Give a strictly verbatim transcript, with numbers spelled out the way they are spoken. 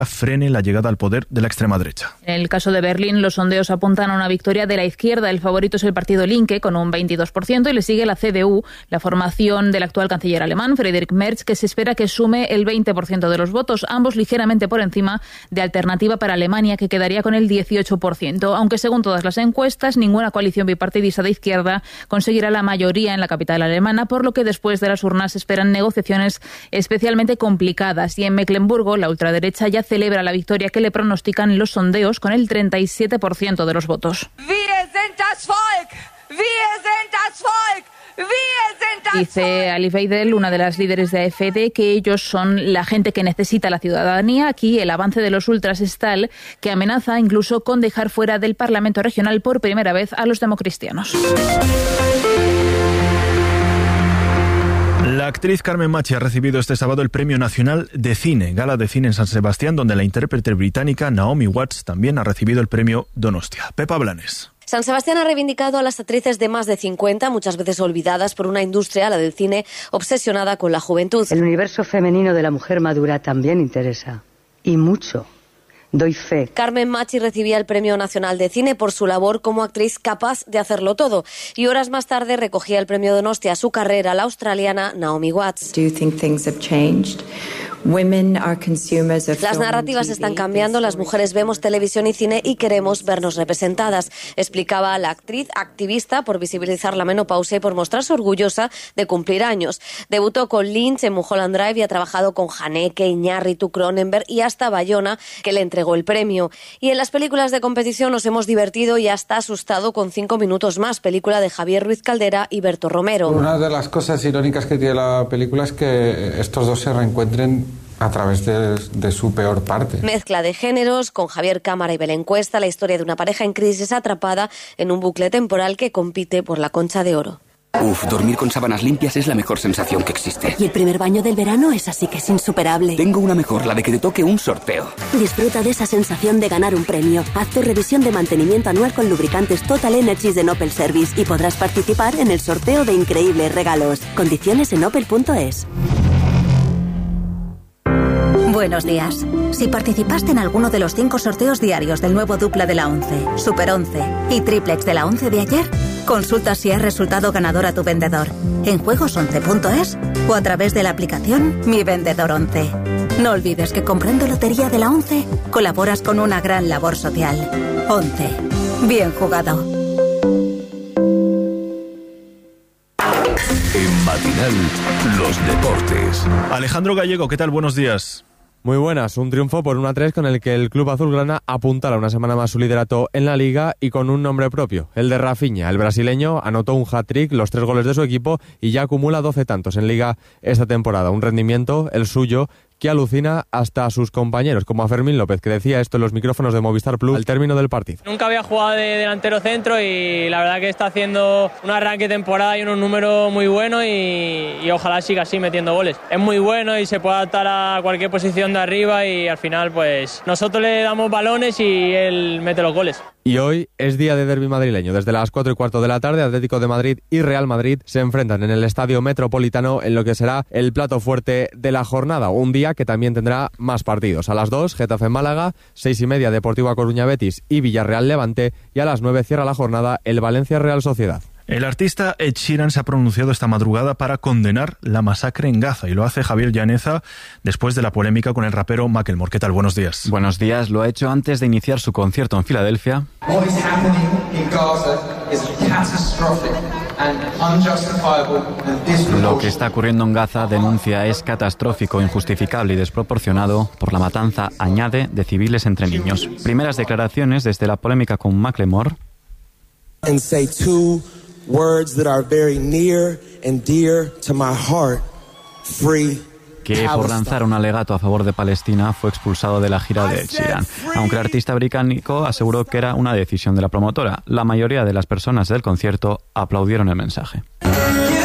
frene la llegada al poder de la extrema derecha. En el caso de Berlín, los sondeos apuntan a una victoria de la izquierda. El favorito es el partido Linke, con un veintidós por ciento, y le sigue la C D U, la formación del actual canciller alemán, Friedrich Merz, que se espera que sume el veinte por ciento de los votos, ambos ligeramente por encima de Alternativa para Alemania, que quedaría con el dieciocho por ciento. Aunque según todas las encuestas, ninguna coalición bipartidista de izquierda conseguirá la mayoría en la capital alemana, por lo que después de las urnas esperan negociaciones especialmente complicadas. Y en Mecklemburgo, la ultraderecha ya celebra la victoria que le pronostican los sondeos con el treinta y siete por ciento de los votos. Dice Alice Weidel, una de las líderes de A F D, que ellos son la gente que necesita la ciudadanía. Aquí el avance de los ultras es tal que amenaza incluso con dejar fuera del Parlamento regional por primera vez a los democristianos. La actriz Carmen Machi ha recibido este sábado el Premio Nacional de Cine, gala de cine en San Sebastián, donde la intérprete británica Naomi Watts también ha recibido el Premio Donostia. Pepa Blanes. San Sebastián ha reivindicado a las actrices de más de cincuenta, muchas veces olvidadas por una industria, la del cine, obsesionada con la juventud. El universo femenino de la mujer madura también interesa, y mucho. Doy fe. Carmen Machi recibía el Premio Nacional de Cine por su labor como actriz capaz de hacerlo todo. Y horas más tarde recogía el Premio Donostia a su carrera la australiana Naomi Watts. Do you think things have changed? Women are consumers of Las narrativas están cambiando, las mujeres vemos televisión y cine y queremos vernos representadas, explicaba la actriz, activista por visibilizar la menopausia y por mostrarse orgullosa de cumplir años. Debutó con Lynch en Mulholland Drive y ha trabajado con Haneke, Iñárritu, Cronenberg y hasta Bayona, que le entregó el premio. Y en las películas de competición nos hemos divertido y hasta asustado con Cinco minutos más, película de Javier Ruiz Caldera y Berto Romero. Una de las cosas irónicas que tiene la película es que estos dos se reencuentren a través de, de su peor parte. Mezcla de géneros, con Javier Cámara y Belén Cuesta, la historia de una pareja en crisis atrapada en un bucle temporal que compite por la Concha de Oro. Uf, dormir con sábanas limpias es la mejor sensación que existe. Y el primer baño del verano es así que es insuperable. Tengo una mejor, la de que te toque un sorteo. Disfruta de esa sensación de ganar un premio. Haz tu revisión de mantenimiento anual con lubricantes Total Energies de Opel Service y podrás participar en el sorteo de increíbles regalos. Condiciones en opel punto es. Buenos días. Si participaste en alguno de los cinco sorteos diarios del nuevo dupla de la once, Super once y Triplex de la once de ayer, consulta si has resultado ganador a tu vendedor en juegos once punto es o a través de la aplicación Mi Vendedor once. No olvides que comprando lotería de la once colaboras con una gran labor social. once. Bien jugado. En Matinal, los deportes. Alejandro Gallego, ¿qué tal? Buenos días. Muy buenas, un triunfo por uno a tres con el que el club azulgrana apuntala una semana más su liderato en la Liga y con un nombre propio, el de Rafinha. El brasileño anotó un hat-trick, los tres goles de su equipo y ya acumula doce tantos en Liga esta temporada. Un rendimiento, el suyo, que alucina hasta a sus compañeros, como a Fermín López, que decía esto en los micrófonos de Movistar Plus al término del partido. Nunca había jugado de delantero centro y la verdad que está haciendo un arranque de temporada y unos números muy buenos y, y ojalá siga así metiendo goles. Es muy bueno y se puede adaptar a cualquier posición de arriba y al final pues nosotros le damos balones y él mete los goles. Y hoy es día de derbi madrileño. Desde las cuatro y cuarto de la tarde, Atlético de Madrid y Real Madrid se enfrentan en el Estadio Metropolitano en lo que será el plato fuerte de la jornada. Un día que también tendrá más partidos. A las dos, Getafe Málaga, seis y media, Deportivo A Coruña Betis y Villarreal Levante, y a las nueve cierra la jornada el Valencia Real Sociedad. El artista Ed Sheeran se ha pronunciado esta madrugada para condenar la masacre en Gaza y lo hace Javier Llaneza después de la polémica con el rapero Macklemore. ¿Qué tal? Buenos días. Buenos días. Lo ha hecho antes de iniciar su concierto en Filadelfia. Lo que está ocurriendo en Gaza, denuncia, es catastrófico, injustificable y desproporcionado por la matanza, añade, de civiles entre niños. Primeras declaraciones desde la polémica con Macklemore. And say two words that are very near and dear to my heart: free. Que por lanzar un alegato a favor de Palestina fue expulsado de la gira de Ed Sheeran, aunque el artista británico aseguró que era una decisión de la promotora. La mayoría de las personas del concierto aplaudieron el mensaje.